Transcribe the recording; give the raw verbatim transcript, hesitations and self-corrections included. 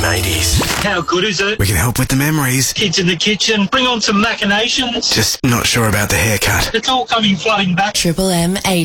eighties. How good is it? We can help with the memories. Kids in the kitchen, bring on some machinations. Just not sure about the haircut. It's all coming flooding back. Triple M eighty.